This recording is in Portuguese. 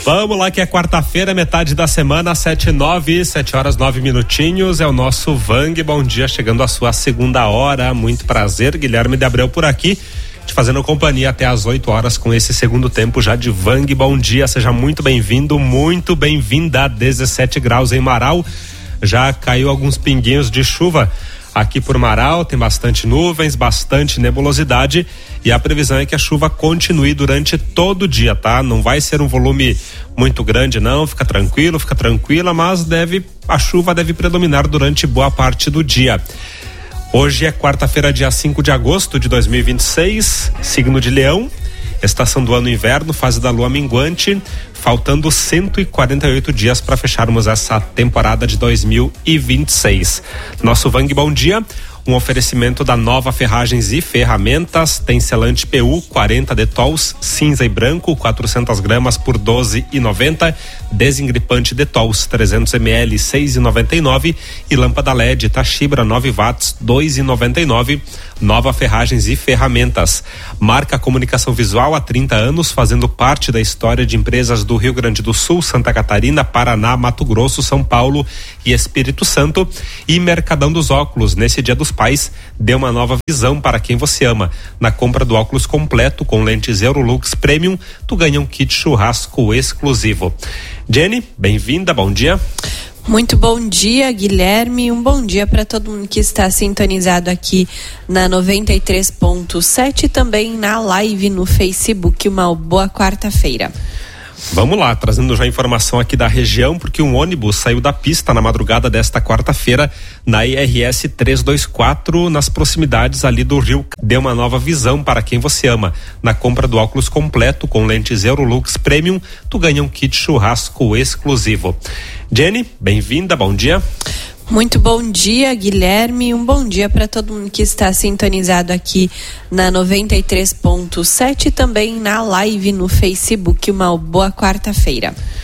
Vamos lá que é quarta-feira, metade da semana, 7h09, é o nosso Vang. Bom dia, chegando a sua segunda hora, muito prazer, Guilherme de Abreu por aqui, te fazendo companhia até às 8 horas com esse segundo tempo já de Vang. Bom dia, seja muito bem-vindo, muito bem-vinda. 17 graus em Marau, já caiu alguns pinguinhos de chuva aqui por Marau, tem bastante nuvens, bastante nebulosidade e a previsão é que a chuva continue durante todo o dia, tá? Não vai ser um volume muito grande não, fica tranquilo, fica tranquila, mas a chuva deve predominar durante boa parte do dia. Hoje é quarta-feira, dia 5 de agosto de 2026, signo de Leão, estação do ano inverno, fase da lua minguante, faltando 148 dias para fecharmos essa temporada de 2026. Nosso Vang Bom Dia, um oferecimento da Nova Ferragens e Ferramentas, tem selante PU 40 Detols, cinza e branco, 400 gramas por 12,90, desengripante Detols 300 ml 6,99 e lâmpada LED Tachibra 9 watts 2,99. Nova Ferragens e Ferramentas, marca comunicação visual há 30 anos, fazendo parte da história de empresas do Rio Grande do Sul, Santa Catarina, Paraná, Mato Grosso, São Paulo e Espírito Santo. E Mercadão dos Óculos, nesse Dia dos Pais, dê uma nova visão para quem você ama. Na compra do óculos completo com lentes Eurolux Premium, tu ganha um kit churrasco exclusivo. Jenny, bem-vinda, bom dia. Muito bom dia, Guilherme. Um bom dia para todo mundo que está sintonizado aqui na 93.7 e também na live no Facebook. Uma boa quarta-feira. Vamos lá, trazendo já informação aqui da região, porque um ônibus saiu da pista na madrugada desta quarta-feira na IRS 324, nas proximidades ali do Rio. Dê uma nova visão para quem você ama. Na compra do óculos completo com lentes Eurolux Premium, tu ganha um kit churrasco exclusivo. Jenny, bem-vinda, bom dia. Muito bom dia, Guilherme. Um bom dia para todo mundo que está sintonizado aqui na 93.7 e também na live no Facebook. Uma boa quarta-feira.